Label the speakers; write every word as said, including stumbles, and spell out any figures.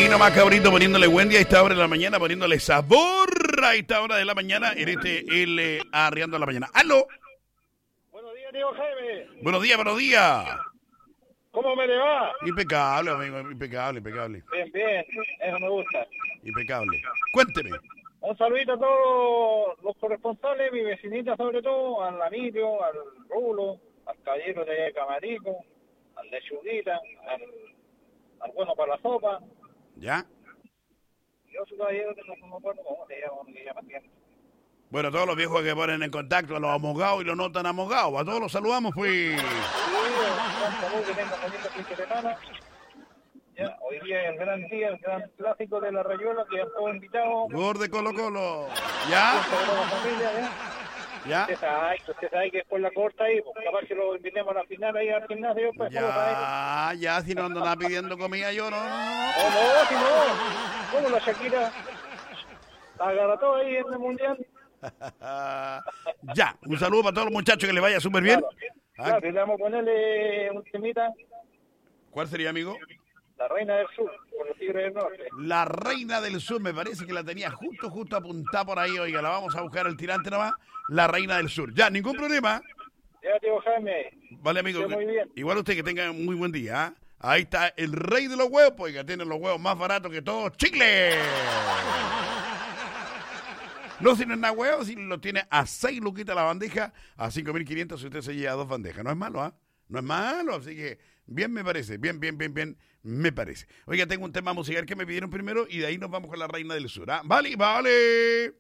Speaker 1: Ahí nomás, cabrito, poniéndole Wendy a esta hora de la mañana, poniéndole sabor a esta hora de la mañana en este L Arriando a la mañana. ¡Aló!
Speaker 2: Buenos días, tío Jaime.
Speaker 1: Buenos días, buenos días.
Speaker 2: ¿Cómo me le va?
Speaker 1: Impecable, amigo, impecable, impecable.
Speaker 2: Bien, bien, eso me gusta.
Speaker 1: Impecable. Cuénteme.
Speaker 2: Un saludito a todos los corresponsales, mi vecinita sobre todo, al Emilio, al Rulo, al caballero de Camarico, al Lechuguita, al, al bueno para la sopa.
Speaker 1: ¿Ya?
Speaker 2: Yo soy caballero que no me acuerdo cómo se llama, cómo se llama bien.
Speaker 1: Bueno, todos los viejos que ponen en contacto a los amogados y los no tan amogados, a todos los saludamos, pues.
Speaker 2: Sí, un saludo que tenga bonito fin de semana. Ya, hoy día es el gran día, el gran clásico de la Rayuela, que ya todos invitados.
Speaker 1: Gorde Colo Colo. ¿Ya?
Speaker 2: La familia, ¿ya?
Speaker 1: ¿Ya?
Speaker 2: Usted sabe, usted sabe que después la corta ahí, pues capaz que lo invitemos a la final ahí al gimnasio, pues ¿cómo
Speaker 1: Ya, ya, si no ando nada pidiendo comida yo, no, no, no.
Speaker 2: Oh, no, si no, ¿cómo la Shakira agarra todo ahí en el mundial?
Speaker 1: Ya, un saludo para todos los muchachos, que les vaya súper bien.
Speaker 2: Claro,
Speaker 1: ¿Ah?
Speaker 2: claro, y le vamos a ponerle un temita,
Speaker 1: ¿Cuál sería, amigo?
Speaker 2: la Reina del Sur, por los Tigres del Norte.
Speaker 1: La Reina del Sur, me parece que la tenía justo, justo apuntada por ahí. Oiga, la vamos a buscar el tirante nomás. La Reina del Sur. Ya, ningún problema.
Speaker 2: Ya, tío Jaime.
Speaker 1: Vale, amigo.
Speaker 2: Muy bien.
Speaker 1: Igual usted que tenga un muy buen día. ¿eh? Ahí está el rey de los huevos, pues, oiga, tiene los huevos más baratos que todos. ¡Chicle! No, si no es nada huevo, si lo tiene a seis luquitas la bandeja, a cinco mil quinientos si usted se lleva dos bandejas. No es malo, ¿ah? ¿eh? No es malo, así que bien me parece, bien, bien, bien, bien, me parece. Oiga, tengo un tema musical que me pidieron primero y de ahí nos vamos con la Reina del Sur. ¿Ah? Vale, vale.